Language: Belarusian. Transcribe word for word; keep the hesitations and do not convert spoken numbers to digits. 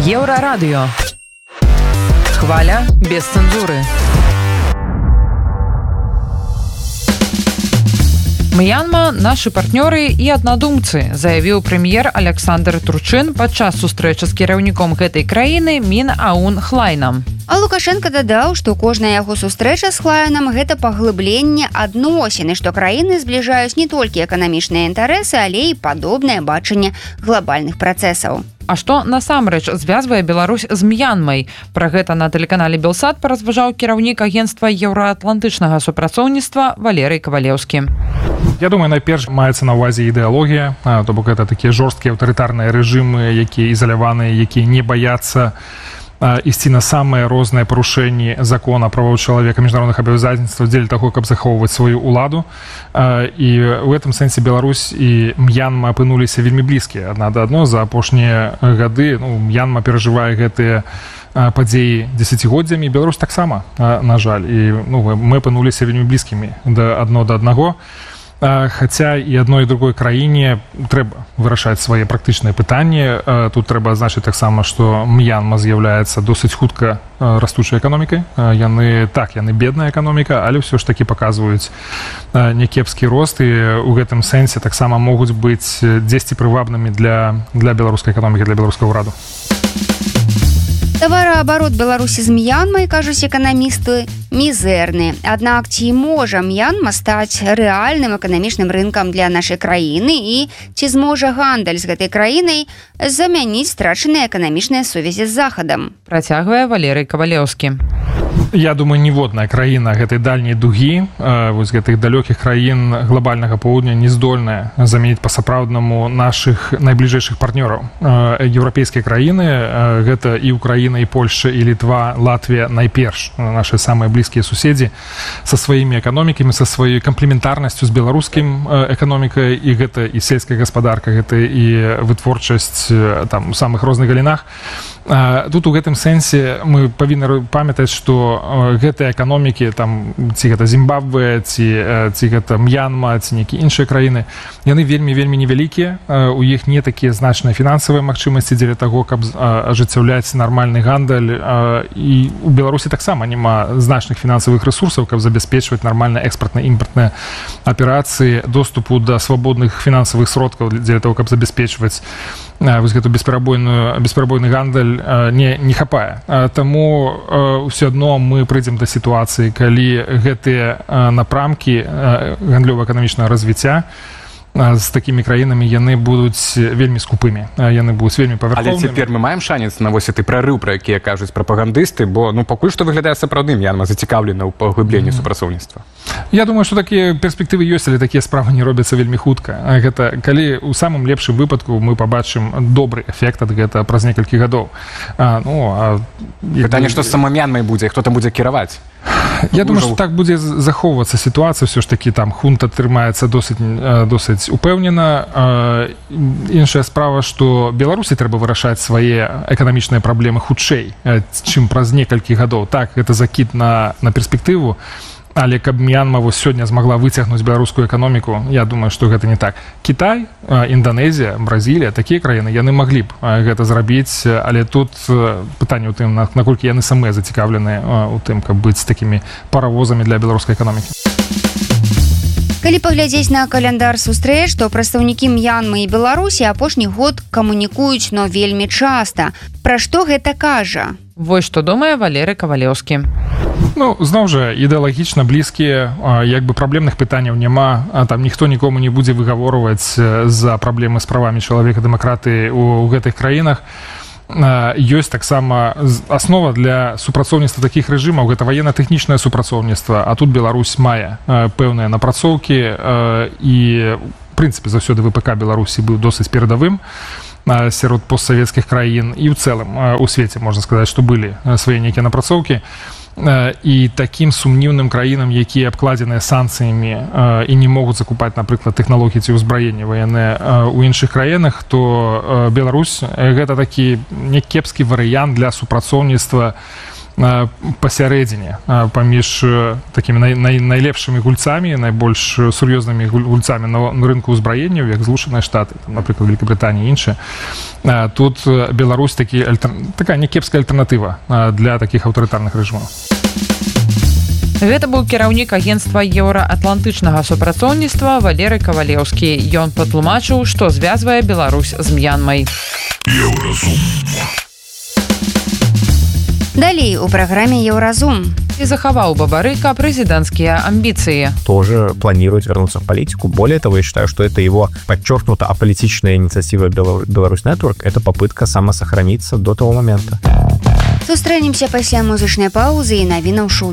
Еўрарадыё. Хваля без цэнзуры. Мьянма – нашы партнёры і аднадумцы, заявіў прэм'ер Александр Турчин падчас сустрэчы з кіраўніком гэтай краіны Мин Аун Хлайнам. А Лукашенко дадаў, што кожная яго сустрэча з Хлайнам – гэта паглыбленне адносін, і што краіны збліжаюць не толькі эканамічныя інтарэсы, але і падобнае бачанне глобальных працэсаў. А што насамрэч звязвае Беларусь з Мьянмай? Пра гэта на тэлеканале Белсат паразважаў кіраўнік агенцтва еўраатлантычнага супрацоўніцтва Валерый Ковалеўскі. Я думаю, найперш маецца на ўвазе ідэалогія, то бок гэта такія жорсткія аўтарытарныя рэжымы, якія ізаляваныя, якія не баяцца ісці на самыя розныя парушэнні закона правоў чалавека, міжнародных абавязацельстваў дзеля таго, каб захоўваць сваю ўладу. І ў гэтым сэнсе Беларусь і Мьянма апынуліся вельмі блізкія адна да адно за апошнія гады. Ну, Мьянма перажывае гэтыя падзеі дзесяцігоддзямі, Беларусь таксама, на жаль. І ну, мы апынуліся вельмі блізкімі да адно да аднаго. Хаця і адной і другой краіне трэба вырашаць свае практычныя пытанні. Тут трэба адзначыць таксама, што Мьянма з'яўляецца досыць хутка растучай эканомікай. Яны так, яны бедная эканоміка, але ўсё ж такі паказваюць някепскі рост, і ў гэтым сэнсе таксама могуць быць дзесьці прывабнымі для, для беларускай эканомікі, для беларускага ўраду. Тавараабарот Беларусі з Мьянмай, кажуць эканамісты, мізэрны. Аднак ці можа Мьянма стаць рэальным эканамічным рынкам для нашай краіны, і ці зможа гандаль з гэтай краінай замяніць страчаныя эканамічныя сувязі з Захадам? Працягвае Валерый Ковалеўскі. Я думаю, ніводная краіна гэтай дальняй дугі, вось гэтых далёкіх краін глобальнага поўдня не здольная замяніць па-сапраўднаму нашых найбліжэйшых партнёраў. Еўрапейскія краіны, гэта і Украіна, і Польшча, і Літва, Латвія, найперш нашы самыя блізкія суседзі са сваімі эканомікамі, са сваёй камплементарнасцю з беларускім эканомікай, і гэта і сельская гаспадарка, гэта і вытворчасць там у самых розных галінах. Тут у гэтым сэнсе мы павінны памятаць, што гэтыя эканомікі, там, ці гэта Зімбабве, ці, ці гэта Мьянма, ці нейкія іншыя краіны, яны вельмі-вельмі невялікія, у іх не такія значныя фінансавыя магчымасці дзеля таго, каб ажыццяўляць нармальны гандаль, і у Беларусі таксама няма значных фінансавых рэсурсаў, каб забяспечваць нармальныя экспартна-імпартныя аперацыі, доступу да свабодных фінансавых сродкаў дзеля таго, каб забяспечваць вось гэту бесперабойную, бесперабойны гандаль не, не хапае. Таму ўсё адно мы прыйдзем да сітуацыі, калі гэтыя напрамкі гандлёва-эканамічнага развіцця з такімі краінамі яны будуць вельмі скупымі, яны будуць вельмі павярхоўнымі. Але цяпер мы маем шанец на вось гэты прарыў, пра якія кажуць прапагандысты, бо ну пакуль што выглядае сапраўдным, Мьянма зацікаўлена ў паглыбленні mm. супрацоўніцтва. Я думаю, што такія перспектывы ёсць, але такія справы не робяцца вельмі хутка. Гэта калі ў самым лепшым выпадку мы пабачым добры эфект ад гэта праз некалькі гадоў. А, ну, а... Пытанне, што з самой Мьянмай будзе, хто там будзе кіраваць? Я думаю, што так будзе захоўвацца сітуацыя, ўсё ж такі там хунта трымаецца досыць, досыць упэўнена. Іншая справа, што Беларусі трэба вырашаць свае эканамічныя праблемы хутчэй, чым праз некалькі гадоў. Так, гэта закід на, на перспектыву, але каб Мьянма вось сёння змагла выцягнуць беларускую эканоміку, я думаю, што гэта не так. Кітай, Інданезія, Бразілія, такія краіны, яны маглі б гэта зрабіць, але тут пытанне ў тым, наколькі яны самыя зацікаўленыя ў тым, каб быць такімі паравозамі для беларускай эканомікі. Калі паглядзець на каляндар сустрэч, то прадстаўнікі Мьянмы і Беларусі апошні год камунікуюць, но вельмі часта. Пра што гэта кажа? Вось што думае Валерый Ковалеўскі. Ну, зноў жа, ідэалагічна блізкія, як бы праблемных пытанняў няма, а там ніхто нікому не будзе выгаворваць за праблемы з правамі чалавека, дэмакратыі ў гэтых краінах. Ёсць таксама аснова для супрацоўніцтва такіх рэжымаў, гэта ваенна-тэхнічнае супрацоўніцтва, а тут Беларусь мае пэўныя напрацоўкі, і в прынцыпе заўсёды ВПК Беларусі быў досыць перадавым сярод постсавецкіх краін, і ў цэлым у свеце можна сказаць, што былі свае нейкія напрацоўкі. І такім сумнівным краінам, якія абкладзеныя санкцыямі і не могуць закупаць, напрыклад, тэхналогіі ці ўзбраенне ваенныя ў іншых краінах, то Беларусь гэта такі някепскі варыянт для супрацоўніцтва пасярэдзіне паміж такімі най, най, найлепшымі гульцамі, найбольш сур'ёзнымі гульцамі на, на рынку ўзбраенняў, як Злучаныя Штаты, напрыклад, Великабрытанія і іншыя. Тут Беларусь такі, альтер... такая некепская альтэрнатыва для такіх аўтарытарных рэжымаў. Гэта быў кіраўнік агенцтва еўраатлантычнага супрацоўніцтва Валерый Кавалеўскі. Ён патлумачыў, што звязвае Беларусь з М'янмай. Далей у праграме «Еўразум». И захаваў Бабарыка президентские амбиции. Тоже планирует вернуться в политику. Более того, я считаю, что это его подчеркнуто аполитичная инициатива Беларусь Network. Это попытка самосохраниться до того момента. Сустрэнемся пасля музычнай паузы і навінаў шоу